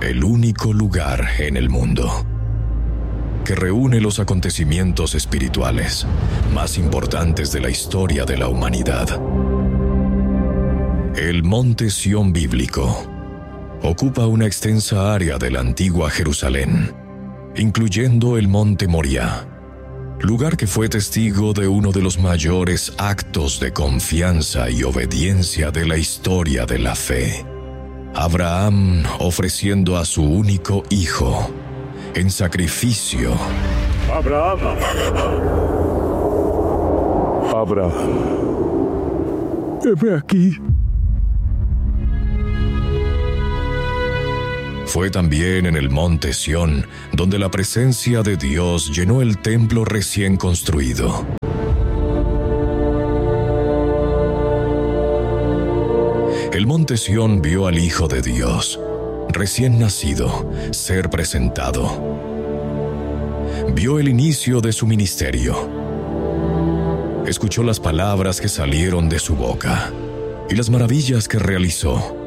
el único lugar en el mundo que reúne los acontecimientos espirituales más importantes de la historia de la humanidad. El Monte Sión bíblico ocupa una extensa área de la antigua Jerusalén, incluyendo el Monte Moriah, lugar que fue testigo de uno de los mayores actos de confianza y obediencia de la historia de la fe. Abraham ofreciendo a su único hijo en sacrificio. Abraham. Heme aquí. Fue también en el Monte Sión donde la presencia de Dios llenó el templo recién construido. El Monte Sión vio al Hijo de Dios, recién nacido, ser presentado. Vio el inicio de su ministerio. Escuchó las palabras que salieron de su boca y las maravillas que realizó.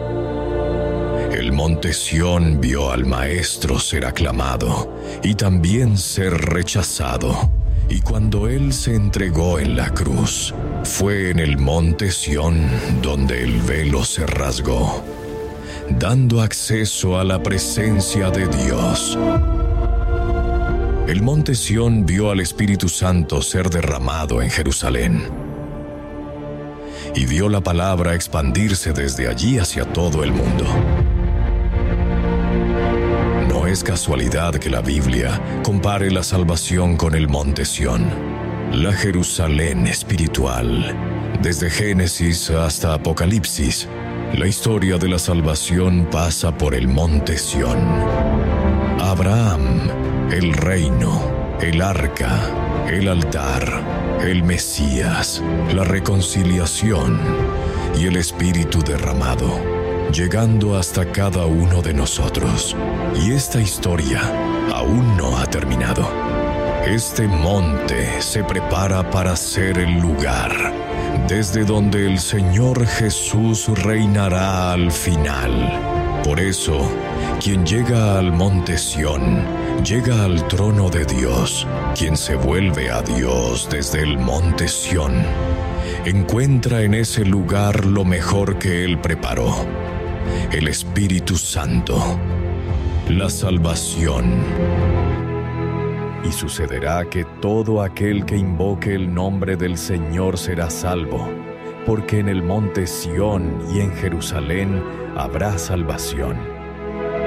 El Monte Sión vio al Maestro ser aclamado y también ser rechazado. Y cuando Él se entregó en la cruz, fue en el Monte Sión donde el velo se rasgó, dando acceso a la presencia de Dios. El Monte Sión vio al Espíritu Santo ser derramado en Jerusalén y vio la palabra expandirse desde allí hacia todo el mundo. No es casualidad que la Biblia compare la salvación con el Monte Sión, la Jerusalén espiritual. Desde Génesis hasta Apocalipsis, la historia de la salvación pasa por el Monte Sión. Abraham, el reino, el arca, el altar, el Mesías, la reconciliación y el Espíritu derramado, llegando hasta cada uno de nosotros. Y esta historia aún no ha terminado. Este monte se prepara para ser el lugar desde donde el Señor Jesús reinará al final. Por eso, quien llega al Monte Sión, llega al trono de Dios. Quien se vuelve a Dios desde el Monte Sión, encuentra en ese lugar lo mejor que Él preparó: el Espíritu Santo, la salvación. Y sucederá que todo aquel que invoque el nombre del Señor será salvo, porque en el Monte Sión y en Jerusalén habrá salvación.